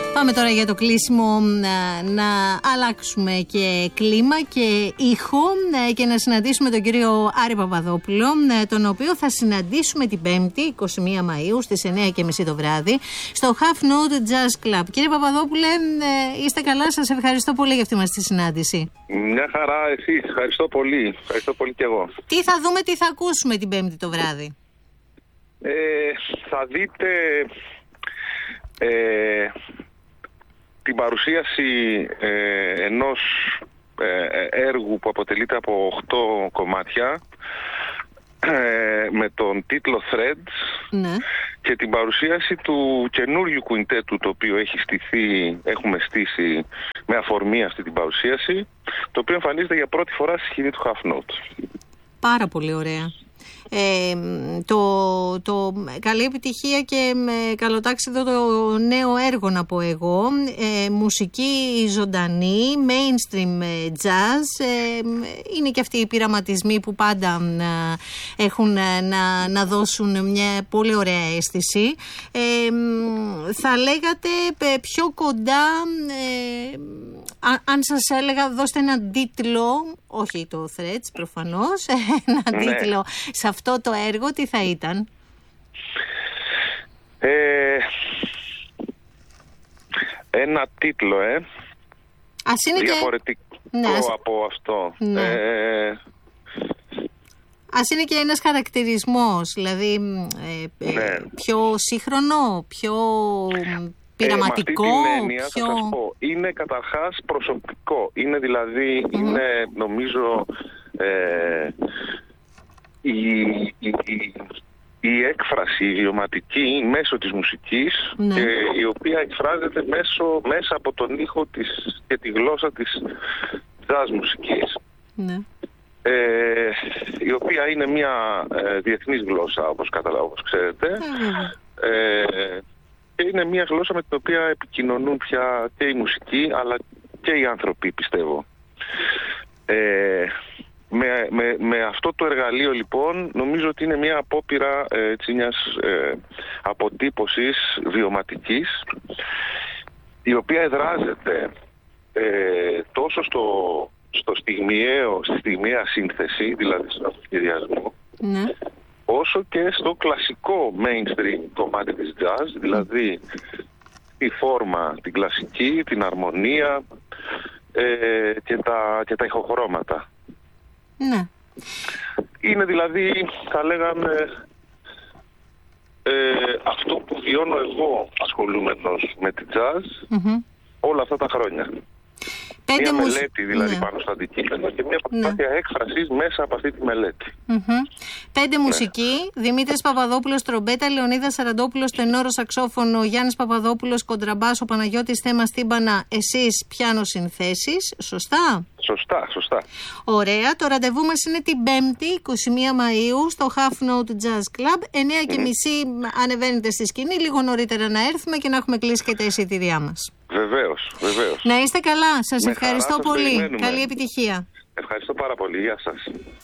Πάμε τώρα για το κλείσιμο να αλλάξουμε και κλίμα και ήχο και να συναντήσουμε τον κύριο Άρη Παπαδόπουλο, τον οποίο θα συναντήσουμε την Πέμπτη, 21 Μαΐου, στις 9:30 το βράδυ, στο Half Note Jazz Club. Κύριε Παπαδόπουλε, είστε καλά, σας ευχαριστώ πολύ για αυτή μας τη συνάντηση. Μια χαρά, εσείς, ευχαριστώ πολύ. Ευχαριστώ πολύ και εγώ. Τι θα δούμε, τι θα ακούσουμε την Πέμπτη το βράδυ? Θα δείτε την παρουσίαση ενός έργου που αποτελείται από 8 κομμάτια με τον τίτλο Threads, ναι, και την παρουσίαση του καινούριου κουιντέτου το οποίο έχουμε στήσει με αφορμή αυτή την παρουσίαση, το οποίο εμφανίζεται για πρώτη φορά στη σκηνή του Half Note. Πάρα πολύ ωραία. Καλή επιτυχία και καλοτάξιδο το νέο έργο, να πω εγώ. Μουσική ζωντανή, mainstream jazz. Είναι και αυτοί οι πειραματισμοί που πάντα έχουν να δώσουν μια πολύ ωραία αίσθηση. Θα λέγατε πιο κοντά, αν σας έλεγα δώστε έναν τίτλο, όχι το Threads προφανώς, έναν τίτλο σε αυτό το έργο, τι θα ήταν? Ένα τίτλο, ας είναι διαφορετικό από αυτό. Ναι. Ας είναι και ένας χαρακτηρισμός, δηλαδή πιο σύγχρονο, πιο πειραματικό. Με αυτή την έννοια θα σας πω, είναι καταρχάς προσωπικό. Είναι δηλαδή, είναι νομίζω η έκφραση ιδιωματική μέσω της μουσικής, και η οποία εκφράζεται μέσα από τον ήχο της και τη γλώσσα της jazz μουσικής, η οποία είναι μια διεθνής γλώσσα, όπως ξέρετε, και είναι μια γλώσσα με την οποία επικοινωνούν πια και η μουσική αλλά και οι άνθρωποι, πιστεύω. Με αυτό το εργαλείο λοιπόν νομίζω ότι είναι μια απόπειρα μιας αποτύπωσης βιωματικής, η οποία εδράζεται τόσο στη στιγμιαία σύνθεση, δηλαδή στον αυτοσχεδιασμό, όσο και στο κλασικό mainstream κομμάτι της jazz, δηλαδή τη φόρμα, την κλασική, την αρμονία και τα ηχοχρώματα. Ναι. Είναι δηλαδή, θα λέγαμε, αυτό που βιώνω εγώ ασχολούμενος με τη jazz όλα αυτά τα χρόνια. Μια μελέτη δηλαδή πάνω στο αντικείμενο και μια προσπάθεια έκφρασης μέσα από αυτή τη μελέτη. 5 μουσική: Δημήτρης Παπαδόπουλος τρομπέτα, Λεωνίδας Σαραντόπουλος τενόρο σαξόφωνο, Γιάννης Παπαδόπουλος κοντραμπάσο, Παναγιώτης Θέμας τύμπανα, εσείς πιάνο συνθέσεις. Σωστά? Σωστά. Ωραία. Το ραντεβού μας είναι την Πέμπτη, 21 Μαΐου, στο Half Note Jazz Club. 9:30 ανεβαίνετε στη σκηνή, λίγο νωρίτερα να έρθουμε και να έχουμε κλείσει και τα εισιτήριά μας. Βεβαίως. Να είστε καλά. Σας ευχαριστώ πολύ. Καλή επιτυχία. Ευχαριστώ πάρα πολύ. Γεια σας.